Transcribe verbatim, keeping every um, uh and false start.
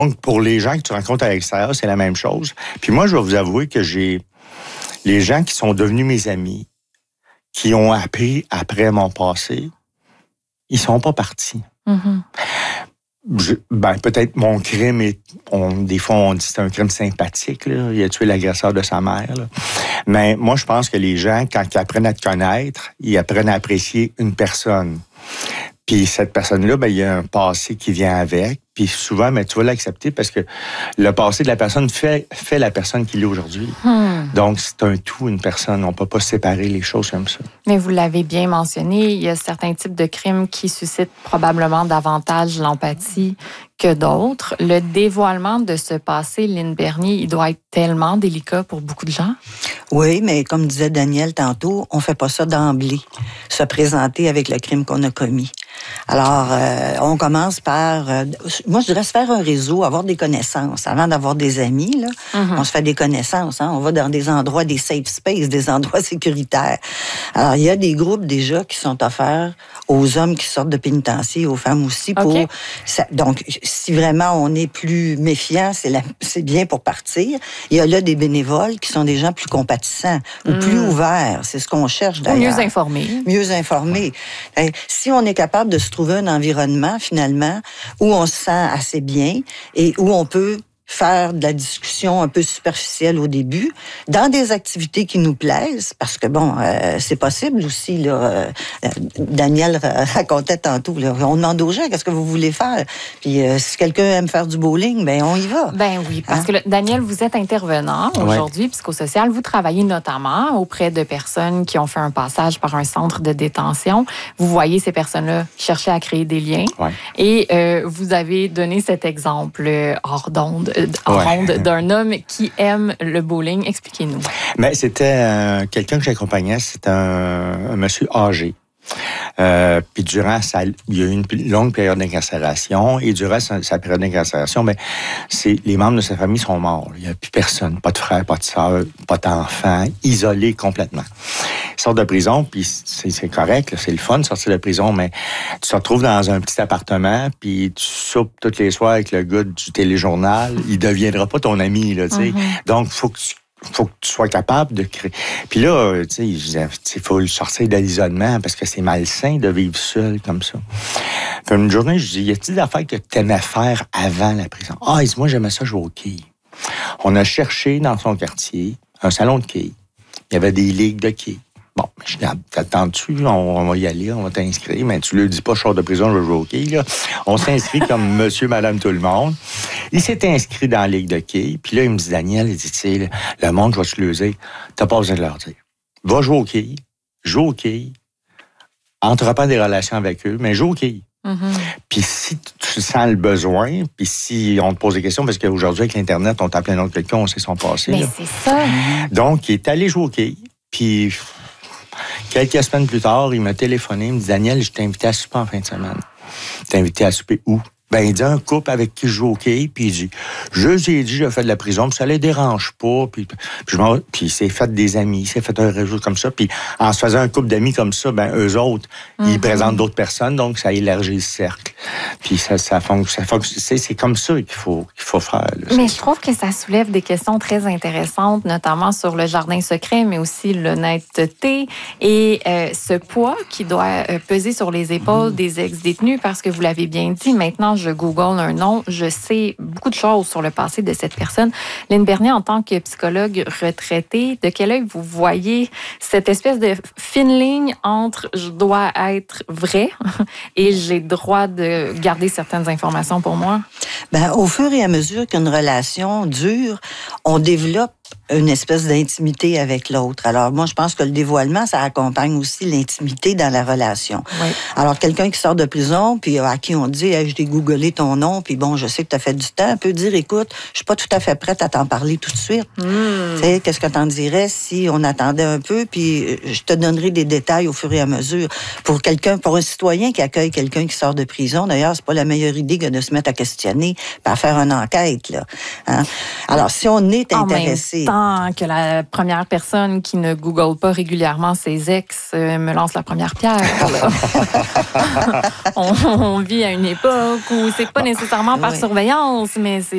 Donc, pour les gens que tu rencontres à l'extérieur, c'est la même chose. Puis moi, je vais vous avouer que j'ai les gens qui sont devenus mes amis, qui ont appris après mon passé, ils sont pas partis. Mm-hmm. Je, ben, peut-être mon crime est... On, des fois, on dit que c'est un crime sympathique. Là. Il a tué l'agresseur de sa mère. Là. Mais moi, je pense que les gens, quand ils apprennent à te connaître, ils apprennent à apprécier une personne. Puis cette personne-là, ben, il y a un passé qui vient avec. Puis souvent, ben, tu vas l'accepter parce que le passé de la personne fait, fait la personne qu'il est aujourd'hui. Hmm. Donc, c'est un tout, une personne. On ne peut pas séparer les choses comme ça. Mais vous l'avez bien mentionné, il y a certains types de crimes qui suscitent probablement davantage l'empathie que d'autres. Le dévoilement de ce passé, Lynn Bernier, il doit être tellement délicat pour beaucoup de gens. Oui, mais comme disait Daniel tantôt, on ne fait pas ça d'emblée, se présenter avec le crime qu'on a commis. Alors, euh, on commence par, euh, moi je dirais se faire un réseau, avoir des connaissances. Avant d'avoir des amis, là, mm-hmm. on se fait des connaissances. Hein? On va dans des endroits, des safe spaces, des endroits sécuritaires. Alors, il y a des groupes déjà qui sont offerts aux hommes qui sortent de pénitencier, aux femmes aussi. Pour okay. ça, donc, si vraiment on est plus méfiant, c'est, la, c'est bien pour partir. Il y a là des bénévoles qui sont des gens plus compatissants ou mm. plus ouverts. C'est ce qu'on cherche d'ailleurs. Mieux informés. Mieux informés. Ouais. Si on est capable de se trouver un environnement, finalement, où on se sent assez bien et où on peut faire de la discussion un peu superficielle au début, dans des activités qui nous plaisent, parce que, bon, euh, c'est possible aussi, là, euh, Daniel racontait tantôt, là, on demande aux gens, qu'est-ce que vous voulez faire? Puis, euh, si quelqu'un aime faire du bowling, ben on y va. Ben oui, parce hein? que, là, Daniel, vous êtes intervenant aujourd'hui, ouais. psychosocial, vous travaillez notamment auprès de personnes qui ont fait un passage par un centre de détention. Vous voyez ces personnes-là chercher à créer des liens. Ouais. Et euh, vous avez donné cet exemple euh, hors d'onde, en ouais. ronde d'un homme qui aime le bowling. Expliquez-nous. Mais c'était euh, quelqu'un que j'accompagnais, c'était un, un monsieur âgé. Euh, puis durant sa, il y a eu une longue période d'incarcération et durant sa, sa période d'incarcération, ben, c'est, les membres de sa famille sont morts. Il n'y a plus personne, pas de frère, pas de sœur, pas d'enfant, isolé complètement. Il sort de prison, puis c'est, c'est correct, là, c'est le fun de sortir de prison, mais tu te retrouves dans un petit appartement, puis tu soupes tous les soirs avec le gars du téléjournal, il ne deviendra pas ton ami, là, tu sais. Mm-hmm. Donc, il faut que tu faut que tu sois capable de créer. Puis là, tu sais, il faut le sortir de l'isolement parce que c'est malsain de vivre seul comme ça. Puis une journée, je dis, y a-t-il des affaires que tu aimais faire avant la prison? Ah, moi, j'aimais ça jouer au quilles. On a cherché dans son quartier un salon de quilles. Il y avait des ligues de quilles. Bon, je dis, t'attends-tu, on, on va y aller, on va t'inscrire, mais tu lui dis pas, je sors de prison, je veux jouer au quilles, là. On s'inscrit comme monsieur, madame, tout le monde. Il s'est inscrit dans la ligue de quilles, puis là, il me dit, Daniel, il dit, tu sais, le monde, je vais te le dire, t'as pas besoin de leur dire. Va jouer au quilles, joue au quilles, entreprends des relations avec eux, mais joue au quilles. Mm-hmm. Puis si tu sens le besoin, puis si on te pose des questions, parce qu'aujourd'hui, avec l'Internet, on t'appelle un autre quelqu'un, on sait son passé. Mais là. c'est ça. Donc, il est allé jouer au quilles, puis... Quelques semaines plus tard, il m'a téléphoné, il me dit, Daniel, je t'ai invité à souper en fin de semaine. T'ai invité à souper où? Ben, il dit un couple avec qui je joue au quai, puis il dit, je lui ai dit, j'ai fait de la prison, puis ça les dérange pas, puis, puis, je puis il s'est fait des amis, il s'est fait un réseau comme ça, puis en se faisant un couple d'amis comme ça, ben, eux autres, mm-hmm. ils présentent d'autres personnes, donc ça élargit le cercle. Puis ça, ça fonctionne, ça fonctionne c'est, c'est comme ça qu'il faut, qu'il faut faire. Là, mais je trouve que ça soulève des questions très intéressantes, notamment sur le jardin secret, mais aussi l'honnêteté et euh, ce poids qui doit euh, peser sur les épaules mm. des ex-détenus, parce que vous l'avez bien dit, maintenant, je Google un nom, je sais beaucoup de choses sur le passé de cette personne. Lynn Bernier, en tant que psychologue retraitée, de quel œil vous voyez cette espèce de fine ligne entre je dois être vrai et j'ai le droit de garder certaines informations pour moi? Ben, au fur et à mesure qu'une relation dure, on développe une espèce d'intimité avec l'autre. Alors, moi, je pense que le dévoilement, ça accompagne aussi l'intimité dans la relation. Oui. Alors, quelqu'un qui sort de prison, puis à qui on dit hey, « je t'ai googlé ton nom, puis bon, je sais que tu as fait du temps », peut dire « écoute, je suis pas tout à fait prête à t'en parler tout de suite. Mm. » Tu sais, qu'est-ce que t'en dirais si on attendait un peu, puis je te donnerai des détails au fur et à mesure. Pour quelqu'un, pour un citoyen qui accueille quelqu'un qui sort de prison, d'ailleurs, c'est pas la meilleure idée que de se mettre à questionner, puis à faire une enquête, là. Hein? Alors, si on est intéressé... que la première personne qui ne Google pas régulièrement ses ex euh, me lance la première pierre. on, on vit à une époque où c'est pas nécessairement par oui. surveillance, mais c'est